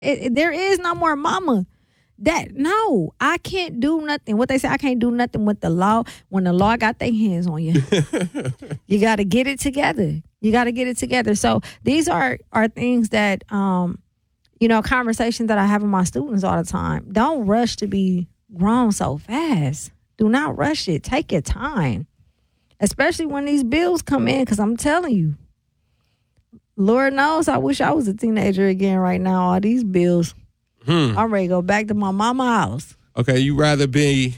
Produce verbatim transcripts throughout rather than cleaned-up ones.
It, it- there is no more mama. That no, I can't do nothing. What they say, I can't do nothing with the law when the law got their hands on you. You got to get it together. You got to get it together. So these are are things that um, you know, conversations that I have with my students all the time. Don't rush to be grown so fast. Do not rush it. Take your time, especially when these bills come in. Because I'm telling you, Lord knows, I wish I was a teenager again right now. All these bills. Hmm. I'm ready to go back to my mama house. Okay, you rather be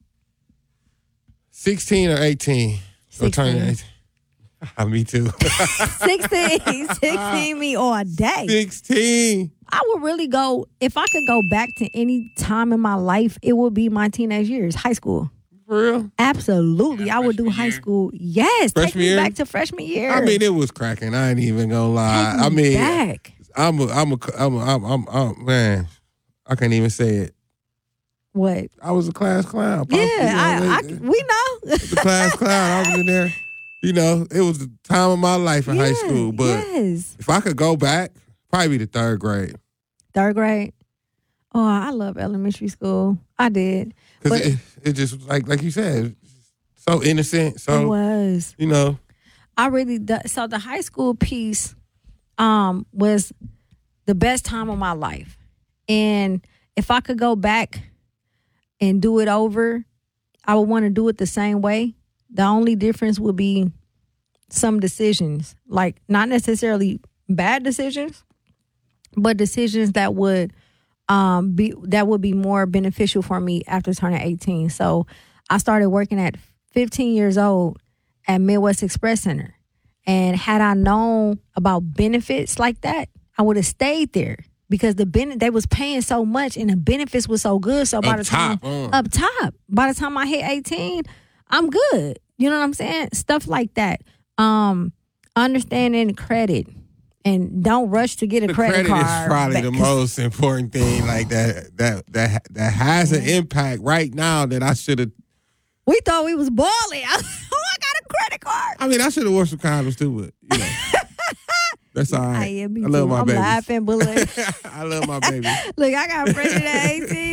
sixteen or eighteen? Or turning eighteen? Me too. sixteen. sixteen me all day. sixteen. I would really go, if I could go back to any time in my life, it would be my teenage years, high school. For real? Absolutely. Yeah, I would do high year. school. Yes. Freshman take me year? back to freshman year. I mean, it was cracking. I ain't even gonna lie. Take me I mean, back. I'm a, I'm a, I'm a, I'm, I'm, I'm, man, I can't even say it. What? I was a class clown. Yeah, You know, I, I, it- we know. the class clown. I was in there. You know, it was the time of my life in high Yeah, school. But yes. if I could go back, probably be the third grade. Third grade. Oh, I love elementary school. I did. Because But- it, it just, like like you said, so innocent. It So, was. you know, I really do- so the high school piece um was the best time of my life. And if I could go back and do it over, I would want to do it the same way. The only difference would be some decisions, like not necessarily bad decisions, but decisions that would um be that would be more beneficial for me after turning eighteen. So I started working at fifteen years old at Midwest Express Center. And had I known about benefits like that, I would have stayed there because the ben- they was paying so much and the benefits was so good. So by Up the time top, uh. up top, by the time I hit eighteen, I'm good. You know what I'm saying? Stuff like that. Um, understanding credit and don't rush to get a the credit, credit card. is probably back. the most important thing. Like that, that, that, that has an impact right now that I should have. We thought we was balling. oh, I got a credit card. I mean, I should have worn some condoms too, but you know, that's all right. I am. Me I love too. my I'm babies. laughing, but look, I love my baby. look, I got pregnant at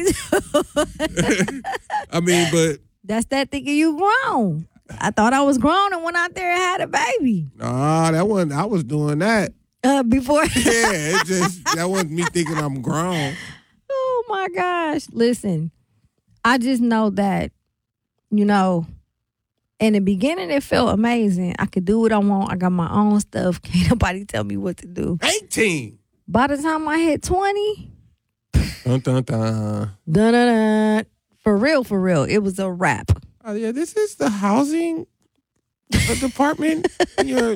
eighteen. I mean, but That's that thinking you grown. I thought I was grown and went out there and had a baby nah, that wasn't. I was doing that. uh, before. Yeah, it just that wasn't me thinking I'm grown. Oh my gosh! Listen, I just know that you know. In the beginning, it felt amazing. I could do what I want. I got my own stuff. Can't nobody tell me what to do. eighteen. By the time I hit twenty, Dun dun dun. dun dun dun. For real, for real, it was a wrap. Oh yeah, this is the housing department. You're,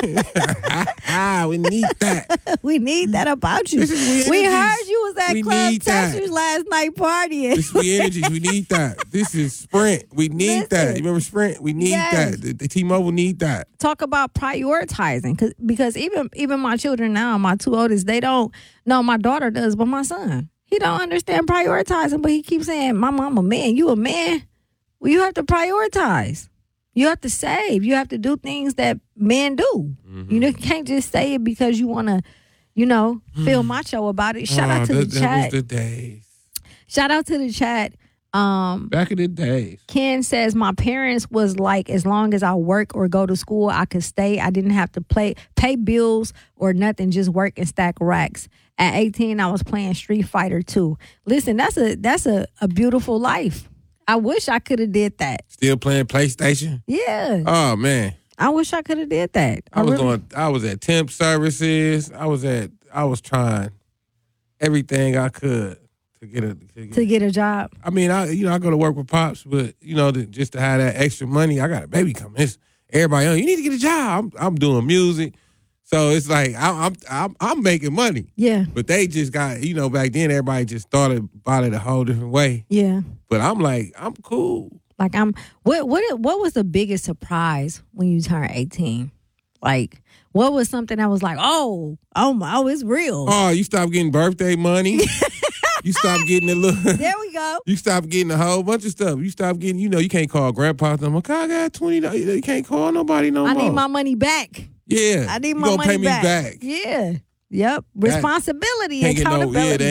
ah, we need that. We need that about you. This is We We Energies. heard you was at We Club need that. Texas last night partying. This is We Energies. We need that. This is Sprint. We need that. Listen. You remember Sprint? We need Yes. that. The, the T-Mobile need that. Talk about prioritizing, cause, because even even my children now, my two oldest, they don't. No, my daughter does, but my son, he don't understand prioritizing. But he keeps saying, "My mom a man, you a man. Well, you have to prioritize. You have to save. You have to do things that men do. You know, you can't just say it because you want to, you know, feel macho about it." Shout Oh, out to that, the that chat. was the days. Shout out to the chat. Um, Back in the days. Ken says, my parents was like, as long as I work or go to school, I could stay. I didn't have to play, pay bills or nothing, just work and stack racks. At eighteen, I was playing Street Fighter two. Listen, that's a that's a, a beautiful life. I wish I could have did that. Still playing PlayStation? Yeah. Oh man. I wish I could have did that. I was really- on I was at temp services. I was at I was trying everything I could to get a to get, to get a job. I mean, I you know, I go to work with Pops, but you know, to, just to have that extra money, I got a baby coming. It's everybody, oh, you need to get a job. I'm, I'm doing music. So it's like I, I'm I'm I'm making money. Yeah. But they just got, you know, back then everybody just thought about it a whole different way. Yeah. But I'm like, I'm cool. Like I'm what what what was the biggest surprise when you turned eighteen? Like what was something that was like, oh, oh my, oh, it's real. Oh, you stop getting birthday money. You stop getting a little. There we go. You stop getting a whole bunch of stuff. You stop getting, you know, you can't call grandpa. I'm like, I got twenty dollars. You can't call nobody no I more. need my money back. Yeah. I need you my gonna money pay me back. back. Yeah. Yep. Responsibility, Can't get no, accountability. yeah, they